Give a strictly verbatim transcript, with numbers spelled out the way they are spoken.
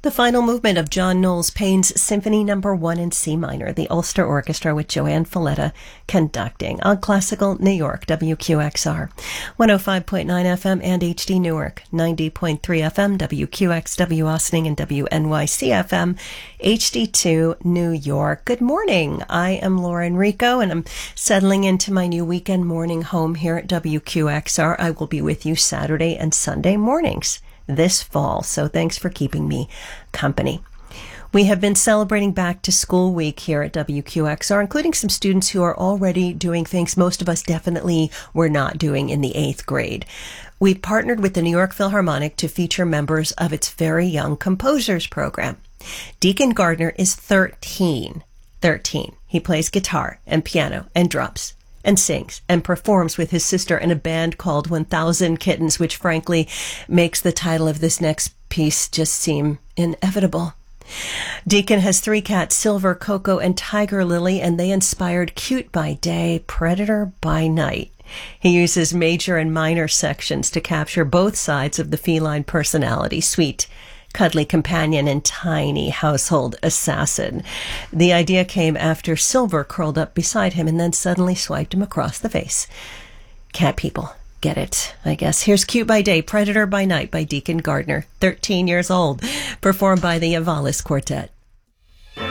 The final movement of John Knowles Payne's Symphony Number One in C minor, the Ulster Orchestra with Joanne Folletta conducting on Classical New York, W Q X R, one oh five point nine F M and H D Newark, ninety point three F M, W Q X W Austining, and W N Y C F M, H D two New York. Good morning. I am Laura Enrico, and I'm settling into my new weekend morning home here at W Q X R. I will be with you Saturday and Sunday mornings this fall, so thanks for keeping me company. We have been celebrating Back to School Week here at W Q X R, including some students who are already doing things most of us definitely were not doing in the eighth grade. We've partnered with the New York Philharmonic to feature members of its very young composers program. Deacon Gardner is thirteen. thirteen. He plays guitar and piano and drums and sings and performs with his sister in a band called one thousand Kittens, which frankly makes the title of this next piece just seem inevitable. Deacon has three cats, Silver, Coco, and Tiger Lily, and they inspired Cute by Day, Predator by Night. He uses major and minor sections to capture both sides of the feline personality, sweet, cuddly companion, and tiny household assassin. The idea came after Silver curled up beside him and then suddenly swiped him across the face. Cat people get it, I guess. Here's Cute by Day, Predator by Night by Deacon Gardner, thirteen years old, performed by the Avalis Quartet.